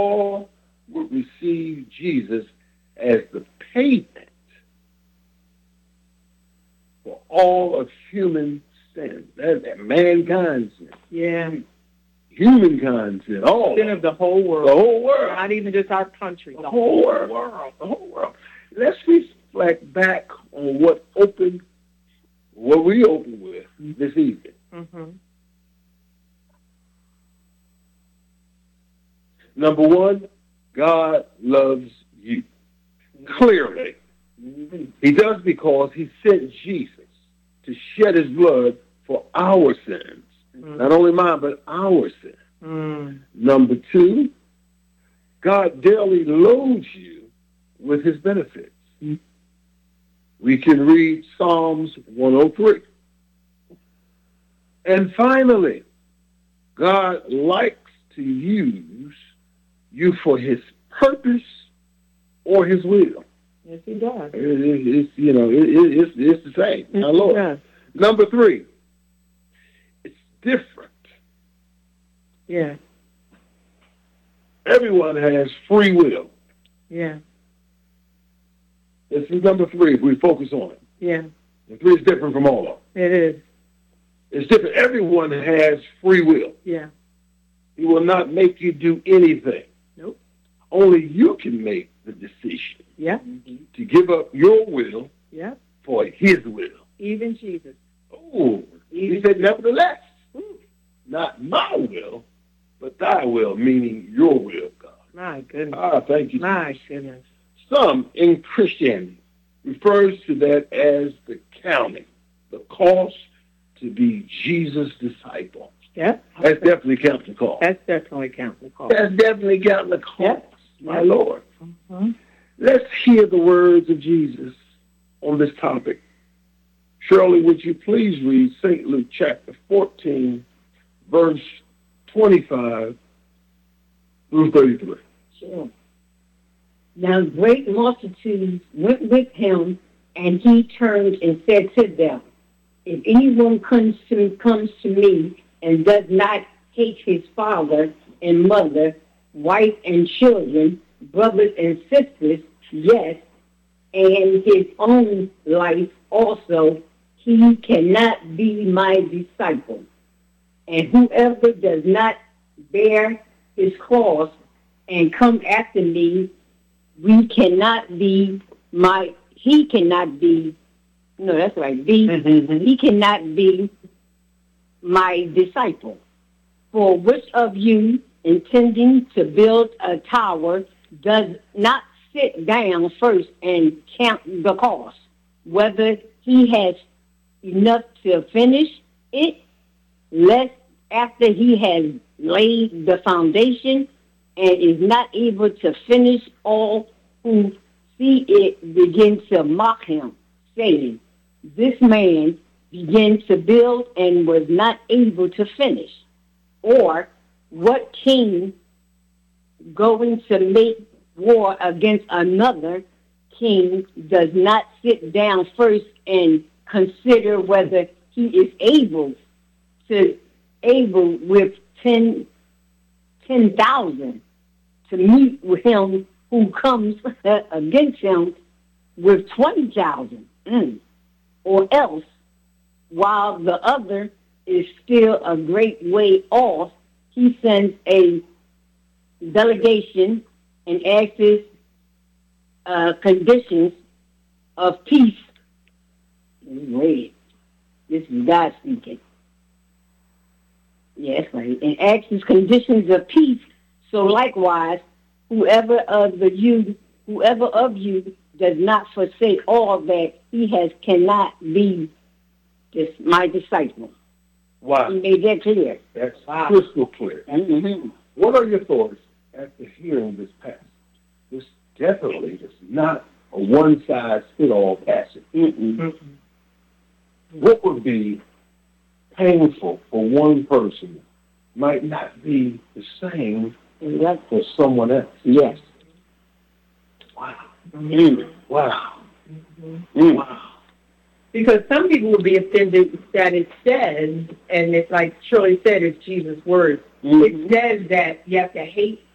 all would receive Jesus as the payment for all of human sin. That mankind's sin. Yeah. Humankind's sin. All Sin of the whole world. the whole world. Not even just our country. The whole world. The whole world. Let's reflect back on what we opened with this evening. Mm-hmm. Number one, God loves you. Clearly. He does because he sent Jesus to shed his blood for our sins. Not only mine, but our sins. Number two, God daily loads you with his benefits. We can read Psalms 103. And finally, God likes to use you for his purpose or his will. Yes, he does. It's the same. My Lord. Yes. Number three, it's different. Yeah. Everyone has free will. Yeah. This is number three if we focus on it. Yeah. The three is different from all of them. It is. It's different. Everyone has free will. Yeah. He will not make you do anything. Nope. Only you can make the decision Yeah. to give up your will Yeah. for his will. Even Jesus. Oh, he said, nevertheless, not my will, but thy will, meaning your will, God. My goodness. Thank you. My goodness. Some in Christianity refers to that as the counting, the cost to be Jesus' disciple. Yeah. That's definitely counting the cost. That's definitely counting the cost. That's definitely counting the cost, Yeah. my Lord. Mm-hmm. Let's hear the words of Jesus on this topic. Shirley, would you please read St. Luke chapter 14, verse 25 through 33. Sure. Now great multitudes went with him, and he turned and said to them, if anyone comes to me and does not hate his father and mother, wife and children, brothers and sisters, yes, and his own life also, he cannot be my disciple. And whoever does not bear his cross and come after me, he cannot be my disciple. For which of you, intending to build a tower, does not sit down first and count the cost, whether he has enough to finish it, lest after he has laid the foundation and is not able to finish, all who see it begin to mock him, saying, this man began to build and was not able to finish. Or what king going to make war against another king does not sit down first and consider whether he is able with 10,000 to meet with him who comes against him with 20,000, or else, while the other is still a great way off, he sends a delegation and asks conditions of peace. Wait, this is God speaking. Yes, right. And asks conditions of peace. So likewise, whoever of you does not forsake all that he has cannot be my disciple. Wow. He made that clear. That's crystal clear. Mm-hmm. What are your thoughts after hearing this passage? This definitely is not a one-size-fits-all passage. Mm-hmm. What would be painful for one person might not be the same for someone else. Yes. Wow. Mm-hmm. Wow. Mm-hmm. Wow. Because some people will be offended that it says, and it's like Shirley said, it's Jesus' words. Mm-hmm. It says that you have to hate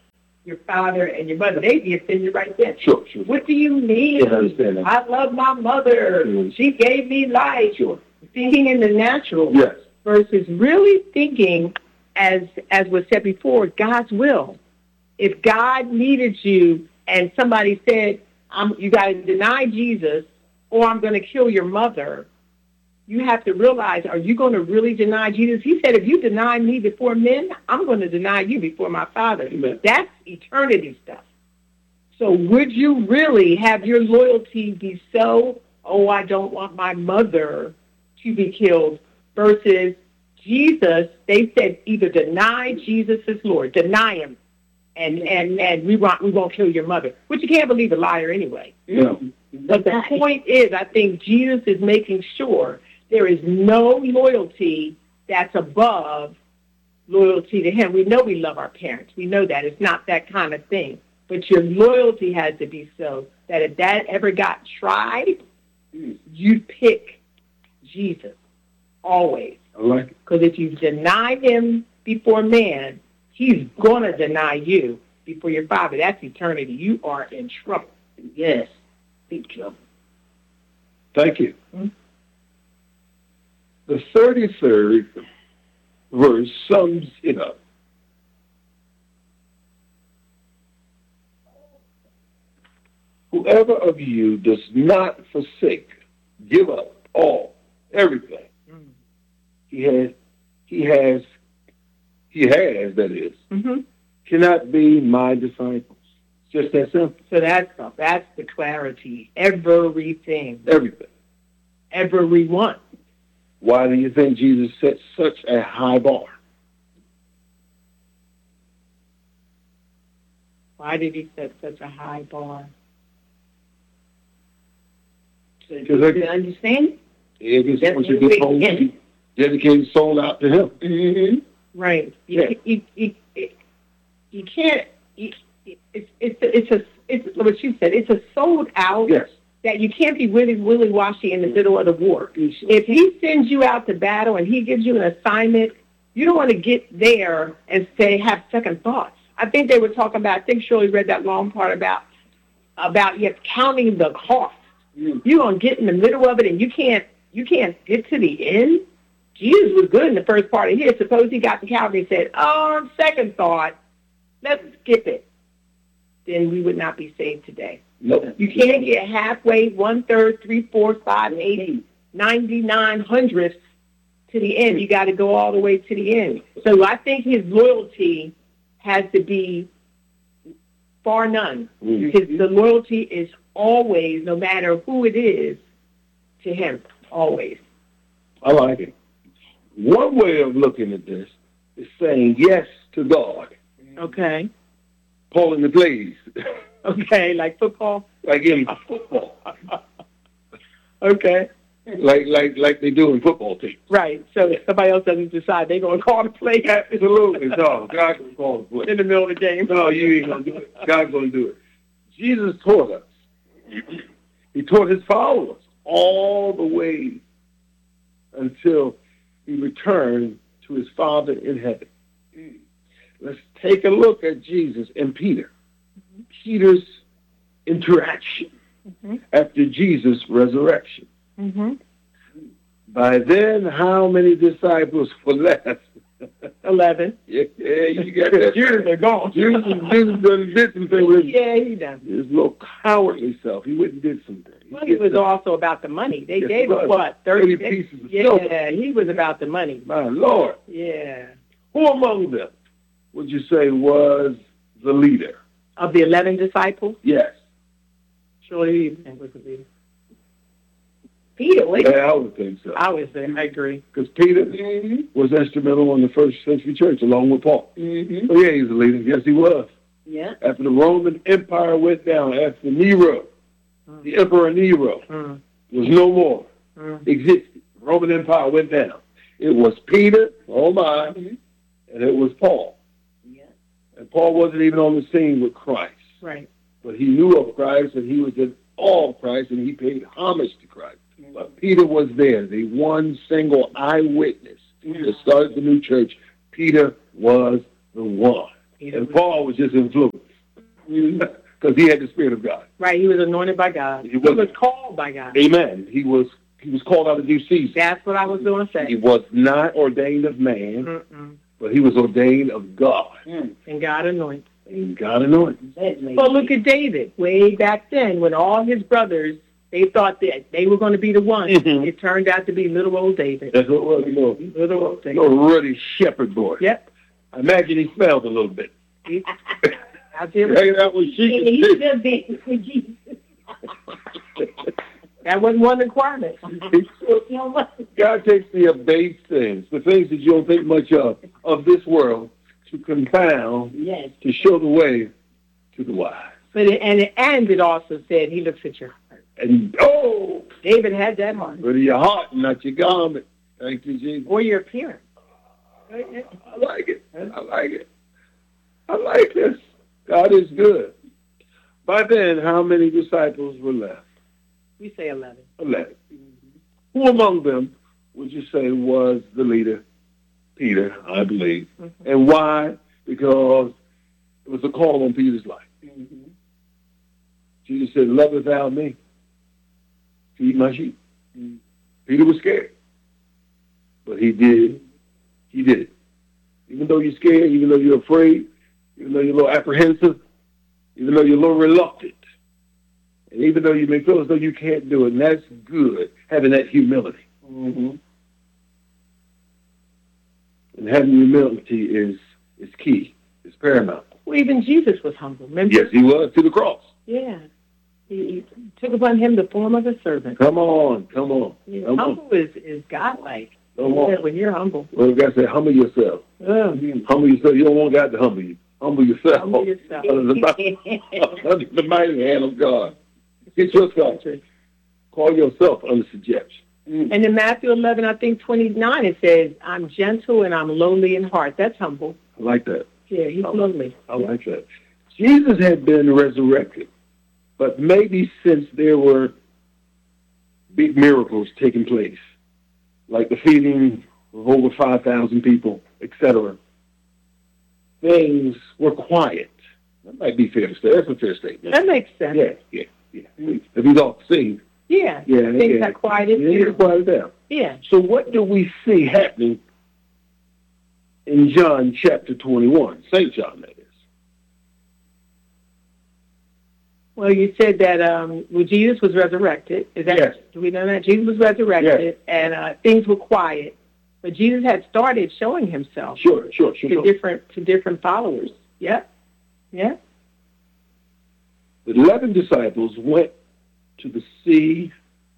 your father and your mother. They'd be offended right then. Sure. What do you mean? Yeah, I understand that. I love my mother. Mhm. She gave me life. Sure. Thinking in the natural Yes. versus really thinking, as was said before, God's will. If God needed you and somebody said, you got to deny Jesus or I'm going to kill your mother, you have to realize, are you going to really deny Jesus? He said, if you deny me before men, I'm going to deny you before my Father. Amen. That's eternity stuff. So would you really have your loyalty be so, I don't want my mother to be killed, versus Jesus, they said either deny Jesus as Lord, deny him, and we won't kill your mother, which you can't believe a liar anyway. Yeah. But the point is, I think Jesus is making sure there is no loyalty that's above loyalty to him. We know we love our parents. We know that. It's not that kind of thing. But your loyalty has to be so that if that ever got tried, you'd pick Jesus, always. I like it. Because if you deny him before man, he's going to deny you before your Father. That's eternity. You are in trouble. Yes. Big trouble. Thank you. Hmm? The 33rd verse sums it up. Whoever of you does not forsake, give up everything. He has, that is, cannot be my disciples. Just that simple. So that's the clarity. Everything. Everything. Everyone. Why do you think Jesus set such a high bar? Why did he set such a high bar? Because You understand? I want you to get home, dedicated soul out to him. Mm-hmm. Right. Yeah. You can't. It's what you said. It's a sold out. Yes. That you can't be willy-washy in the middle of the war. If he sends you out to battle and he gives you an assignment, you don't want to get there and have second thoughts. I think they were talking about, I think Shirley read that long part about counting the cost. You're going to get in the middle of it and you can't get to the end. Jesus was good in the first part of his. Suppose he got to Calvary and said, on second thought, let's skip it. Then we would not be saved today. Nope. You can't get halfway, 1/3, 3/4, 5/8, 99/100 to the end. You got to go all the way to the end. So I think his loyalty has to be bar none. The loyalty is always, no matter who it is, to him, always. I like it. One way of looking at this is saying yes to God. Okay. Calling the plays. Okay, like football? Like in football. Okay. Like they do in football teams. Right. So if somebody else doesn't decide, they're going to call the play. Absolutely. No, God's going to call the play. In the middle of the game. No, you ain't going to do it. God's going to do it. Jesus taught us. He taught his followers all the way until he returned to his Father in heaven. Let's take a look at Jesus and Peter. Peter's interaction after Jesus' resurrection. By then, how many disciples were left? 11. Yeah, you got that. Judas are gone. Jesus done did some things with he done. his little cowardly self. He went and did some things. Well, he was also about the money. They gave him, what, 30 30 pieces of silver. Yeah, he was about the money. My Lord. Yeah. Who among them would you say was the leader? Of the 11 disciples? Yes. Surely he was the leader. Peter, Yeah, I would think so. I was there. I agree. Because Peter was instrumental in the first century church along with Paul. So yeah, he's a leader. Yes, he was. Yeah. After the Roman Empire went down, after Nero, the Emperor Nero was no more existed. Roman Empire went down. It was Peter, and it was Paul. Yeah. And Paul wasn't even on the scene with Christ. Right. But he knew of Christ, and he was in awe of Christ, and he paid homage to Christ. But Peter was there, the one single eyewitness that started the new church. Peter was the one. And Paul was just influenced. Because he had the Spirit of God. Right, he was anointed by God. He was was called by God. Amen. He was called out of due season. That's what I was going to say. He was not ordained of man, but he was ordained of God. And God anointed. And God anointed. Well, Well, look at David. Way back then, when all his brothers, they thought that they were going to be the one. Mhm. It turned out to be little old David. That's what it was, Little old David. a ruddy shepherd boy. Yep. I imagine he smelled a little bit. Out there. Hanging out with And sheep. he still dancing for Jesus. That wasn't one requirement. You know what? God takes the base things, the things that you don't think much of this world, to confound, Yes. to show the way to the wise. But it also said he looks at your heart. And, David had that heart. but your heart, not your garment. Thank you, Jesus. Or your appearance. I like it. I like it. I like this. God is good. By then, how many disciples were left? We say 11. 11. Who among them would you say was the leader? Peter, I believe. And why? Because it was a call on Peter's life. Jesus said, "Lovest thou me? Feed my sheep." Peter was scared. But he did. He did it. Even though you're scared, even though you're afraid, even though you're a little apprehensive, even though you're a little reluctant, and even though you may feel as though you can't do it, and that's good, having that humility. And having humility is key. It's paramount. Well, even Jesus was humble. Remember? Yes, he was, to the cross. Yeah. He took upon him the form of a servant. Come on, come on. Yeah, Come on. humble is godlike. Come on. Yeah, when you're humble. Well, God said, humble yourself. Humble yourself. You don't want God to humble you. Humble yourself. Humble yourself. Under the mighty hand of God. Get yourself. Call yourself under subjection. And in Matthew 11, I think 29, it says, I'm gentle and I'm lowly in heart. That's humble. I like that. Yeah, he's lowly. I like that. Jesus had been resurrected, but maybe since there were big miracles taking place, like the feeding of over 5,000 people, etc., things were quiet. That might be fair to say. That's a fair statement. That makes sense. Yeah. If he's off the scene. Yeah. Yeah. Things got quieted. Yeah, quieted down. Yeah. So what do we see happening in John chapter 21? St. John, that is. Well, you said that Jesus was resurrected. Is that? Yes. Do we know that? Jesus was resurrected, and things were quiet. But Jesus had started showing himself Sure. to different followers. Yep. Yeah. The 11 disciples went to the Sea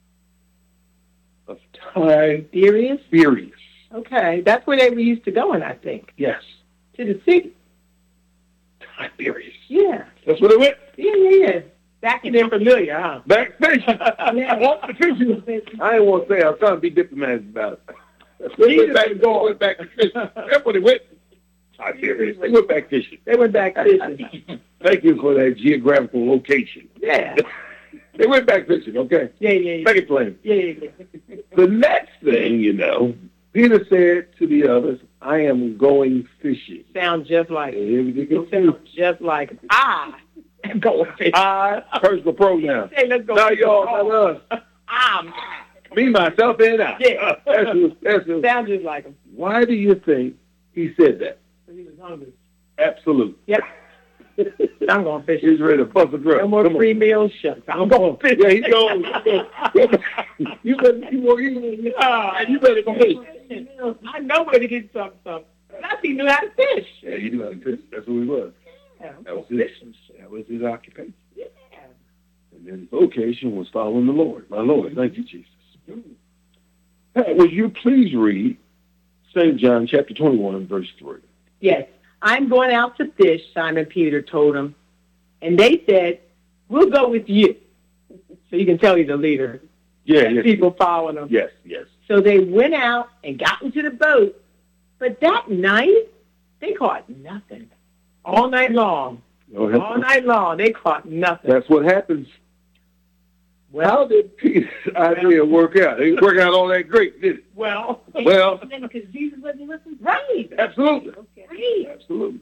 of Tiberias? Tiberias. Okay. That's where they were used to going, I think. Yes. To the sea. Tiberias. Yeah. That's where they went. Yeah. Back in their familiar, huh? Back fishing. I didn't want to say. I was trying to be diplomatic about it. They went back to fishing. That's where they went. Tiberias. They went back fishing. They went back fishing. Thank you for that geographical location. Yeah. They went back fishing, okay? Yeah. Make it plain. Yeah. The next thing, Peter said to the others, I am going fishing. Sounds just like it. Here we go. Sounds just like I am going fishing. Personal pronoun. Hey, let's go. Not y'all, not us. I'm. Me, myself, and I. Yeah. That's Sounds just like him. Why do you think he said that? He was hungry. Absolute. Yep. I'm going fishing. He's ready to bust a drug. No more free meals. Shucks. I'm going fishing. Yeah, he's going. You better go fishing. I know where to get something. Plus, he knew how to fish. Yeah, he knew how to fish. That's who he was. Yeah, That was his occupation. Yeah. And then his vocation was following the Lord. My Lord, thank you, Jesus. Pat, would you please read St. John chapter 21, verse 3? Yes. I'm going out to fish, Simon Peter told him. And they said, we'll go with you. So you can tell he's a leader. Yeah. People following him. Yes. So they went out and got into the boat. But that night, they caught nothing. All night long. All night long, they caught nothing. That's what happens. Well, how did Peter's idea work out? It didn't work out all that great, did it? Well, because Jesus wasn't listening. right. Absolutely. Okay. Absolutely.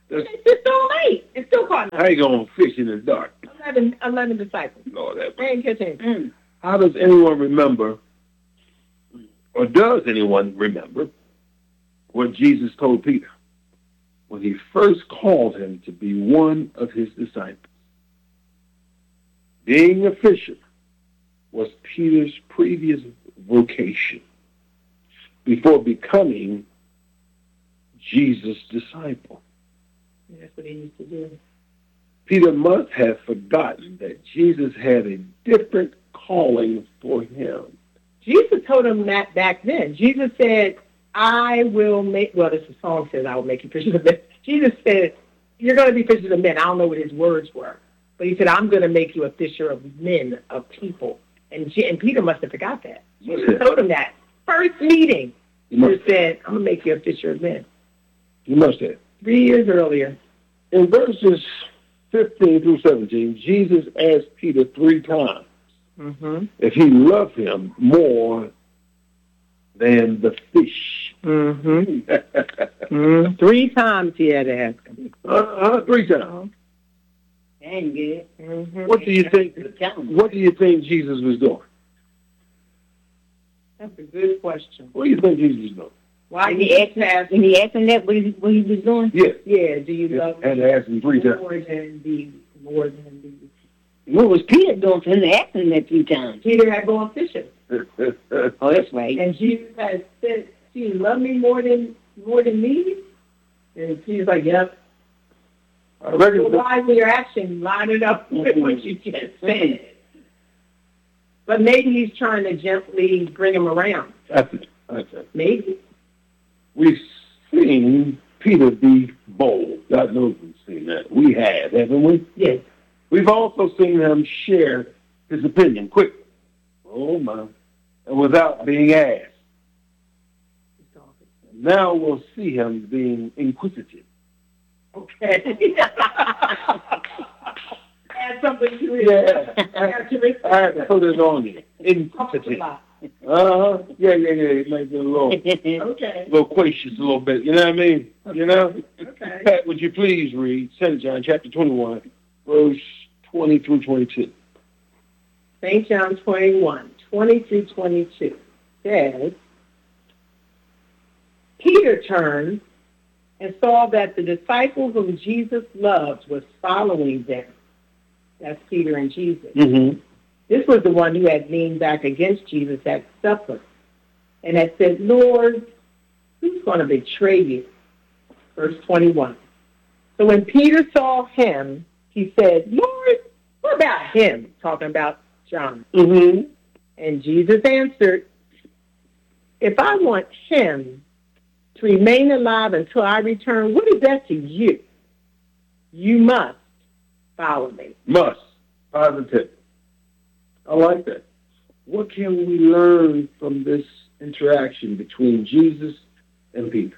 It's still late. It's still caught How you going to fish in the dark? 11 disciples. Lord, that They ain't catching. How does anyone remember, or does anyone remember, what Jesus told Peter when he first called him to be one of his disciples? Being a fisher was Peter's previous vocation before becoming Jesus' disciple. That's what he used to do. Peter must have forgotten that Jesus had a different calling for him. Jesus told him that back then. Jesus said, I will make, well, this song says, I will make you fishers of men. Jesus said, you're going to be fishers of men. I don't know what his words were. But he said, I'm going to make you a fisher of men, of people. And Peter must have forgot that. Jesus told him that. First meeting. He said, I'm going to make you a fisher of men. You must have. 3 years earlier. In verses 15 through 17, Jesus asked Peter 3 times if he loved him more than the fish. 3 times he had to ask him. 3 times. Dang good. What do you think? What do you think Jesus was doing? That's a good question. What do you think Jesus was doing? Why When he asked him that, what he was doing? Yes. Yeah, do you love Had to ask him 3 times. more than these? More than these? What was Peter doing for him to ask him that 3 times? Peter had gone fishing. Oh, that's right. And Jesus had said, do you love me more than me? And he's like, yep. I reckon So why is your action lining up with what you just said? But maybe he's trying to gently bring him around. that's it. Maybe. We've seen Peter be bold. God knows we've seen that. We have, haven't we? Yes. We've also seen him share his opinion quickly. Oh, my. And without being asked. Now we'll see him being inquisitive. Okay. Add something to it. Yeah. Characteristic. I had to put it on you. Inquisitive. Uh-huh. Yeah. It might be a little Okay. loquacious a little bit. You know what I mean? You know? Okay. Pat, would you please read St. John chapter 21, verse 20 through 22. St. John 21, 20 through 22 says, Peter turned and saw that the disciple whom Jesus loved was following them. That's Peter and Jesus. Mm-hmm. This was the one who had leaned back against Jesus at supper and had said, Lord, who's going to betray you? Verse 21. So when Peter saw him, he said, Lord, what about him? Talking about John. Mm-hmm. And Jesus answered, if I want him to remain alive until I return, what is that to you? You must follow me. Must. Positive. I like that. What can we learn from this interaction between Jesus and Peter?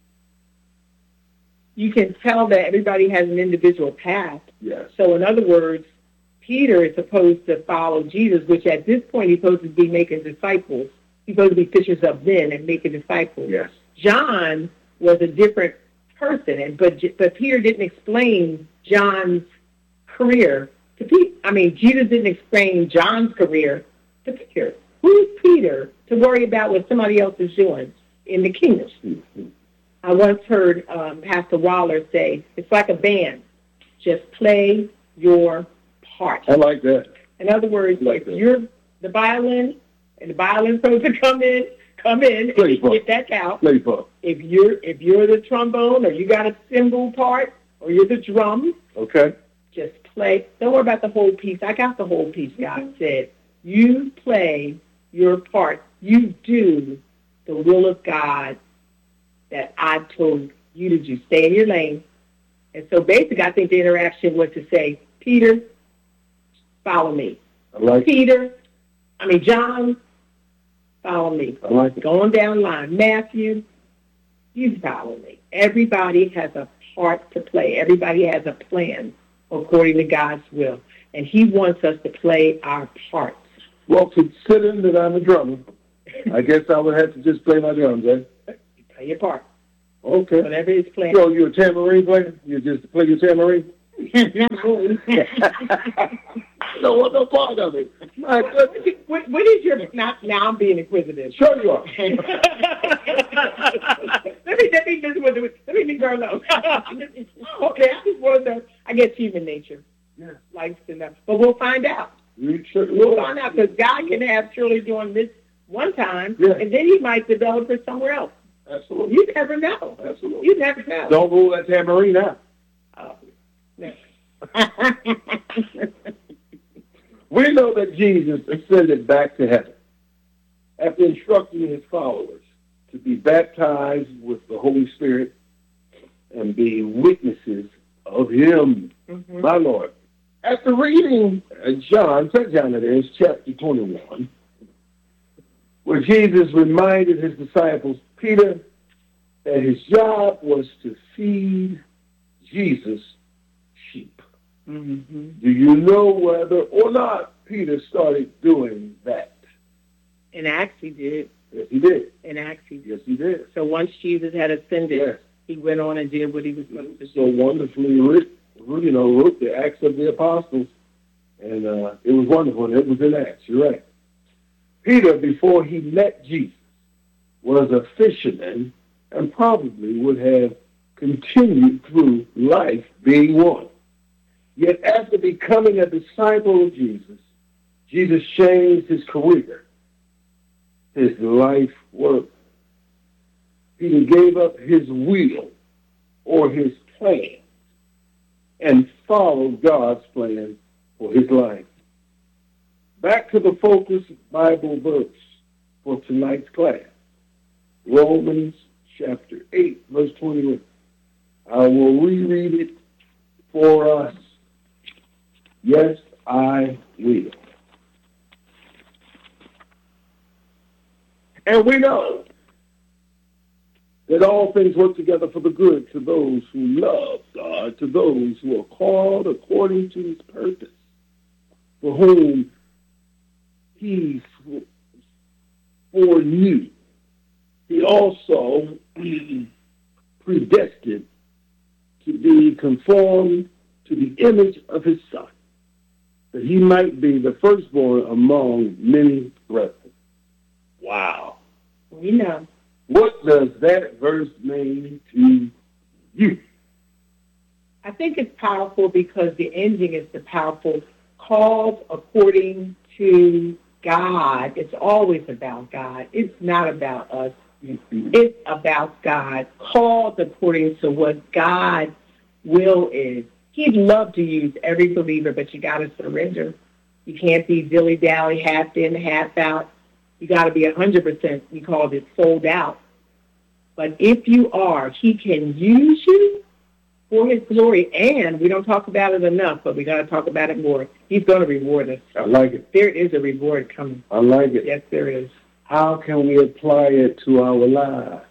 You can tell that everybody has an individual path. Yes. So in other words, Peter is supposed to follow Jesus, which at this point he's supposed to be making disciples. He's supposed to be fishers of men and making disciples. Yes. John was a different person, but Peter didn't explain John's career to Peter. I mean, Jesus didn't explain John's career to Peter. Who's Peter to worry about what somebody else is doing in the kingdom? Mm-hmm. I once heard Pastor Waller say, it's like a band. Just play your part. I like that. In other words, like if that. you're the violin and the violin's supposed to come in Play and part. get that out. Play part. If you're the trombone or you got a cymbal part or you're the drum, Okay. just play. Don't worry about the whole piece. I got the whole piece, God said. You play your part. You do the will of God that I told you to do. Stay in your lane. And so basically I think the interaction was to say, Peter, follow me. I like it. John, follow me. I like it. Going down the line. Matthew, you follow me. Everybody has a part to play. Everybody has a plan according to God's will. And he wants us to play our parts. Well, considering that I'm a drummer, I guess I would have to just play my drums, eh? You play your part. Okay. Whatever he's playing. So you're a tambourine player? You just play your tambourine? No, what no part of it. My goodness. What is your now I'm being inquisitive. Sure you are. let me be girl low. Okay, I just want to know. I guess human nature. Yeah. Likes to know. But we'll find out. We'll find out because God can have Shirley doing this one time, yeah. and then he might develop her somewhere else. Absolutely. You never know. Absolutely. You never know. Don't rule that tambourine out. Oh, no. We know that Jesus ascended back to heaven after instructing his followers to be baptized with the Holy Spirit and be witnesses of him, my Lord. After reading John, St. John it is, chapter 21, where Jesus reminded his disciples, Peter, that his job was to feed Jesus' sheep. Mm-hmm. Do you know whether or not Peter started doing that? In Acts he did. Yes, he did. In Acts he did. Yes, he did. So once Jesus had ascended, Yes. he went on and did what he was supposed to do. So wonderfully wrote the Acts of the Apostles, and it was wonderful. And it was in Acts. You're right. Peter, before he met Jesus, was a fisherman and probably would have continued through life being one. Yet after becoming a disciple of Jesus, Jesus changed his career, his life work. Peter gave up his will or his plan and followed God's plan for his life. Back to the focus Bible verse for tonight's class. Romans chapter 8, verse 21. I will reread it for us. Yes, I will. And we know that all things work together for the good to those who love God, to those who are called according to his purpose, for whom he foreknew. He also predestined to be conformed to the image of his Son, that he might be the firstborn among many brethren. Wow. We know. What does that verse mean to you? I think it's powerful because the ending is the powerful. Called according to God. It's always about God. It's not about us. It's about God. Called according to what God's will is. He'd love to use every believer, but you got to surrender. You can't be dilly-dally, half in, half out. You got to be 100%, we called it, sold out. But if you are, he can use you for his glory. And we don't talk about it enough, but we got to talk about it more. He's going to reward us. I like it. There is a reward coming. I like it. Yes, there is. How can we apply it to our lives?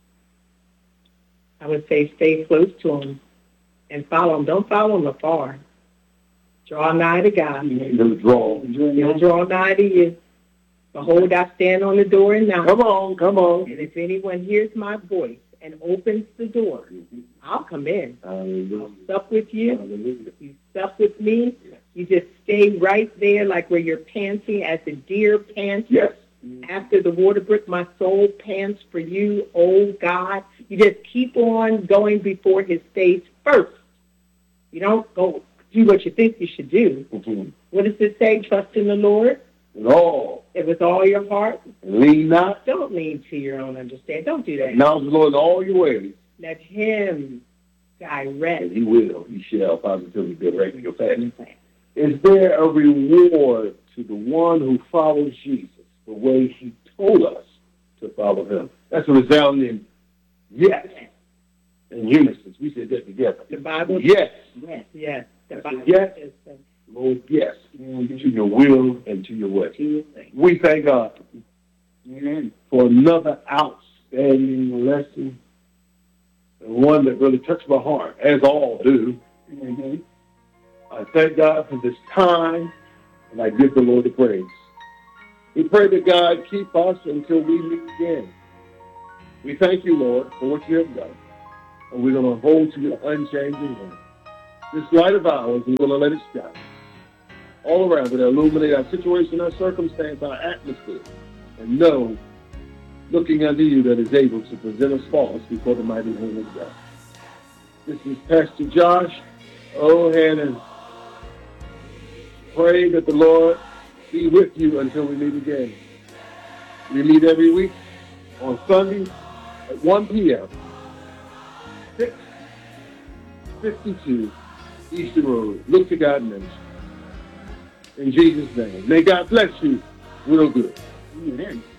I would say stay close to him and follow him. Don't follow him afar. Draw nigh to God. He'll draw. He'll draw nigh to you. Behold, I stand on the door and knock. Come on. And if anyone hears my voice and opens the door, I'll come in. Hallelujah. I'll sup with you. Hallelujah. You sup with me. You just stay right there like where you're panting as the deer pants. Yes. After the water brook, my soul pants for you, oh God. You just keep on going before his face first. You don't go do what you think you should do. Mm-hmm. What does it say? Trust in the Lord. No. It with all your heart. Lean not. Don't lean to your own understanding. Don't do that. Acknowledge the Lord in all your ways. Let him direct. And he will. He shall positively direct your path. Is there a reward to the one who follows Jesus the way he told us to follow him? That's a resounding yes. In unison. We said that together. The Bible. Yes. Yes. The Bible. Yes. Says that. Lord, yes. To your will and to your way. We thank God for another outstanding lesson, and one that really touched my heart, as all do. I thank God for this time, and I give the Lord the praise. We pray that God keep us until we meet again. We thank you, Lord, for what you have done. And we're going to hold to your unchanging hand. This light of ours, we're going to let it shine all around it, illuminate our situation, our circumstance, our atmosphere, and know, looking unto you, that is able to present us faultless before the mighty hand of God. This is Pastor Josh. Go ahead and pray that the Lord be with you until we meet again. We meet every week on Sunday at 1 p.m. 652 Eastern Road. Look to God Ministry. In Jesus' name. May God bless you real good. Amen.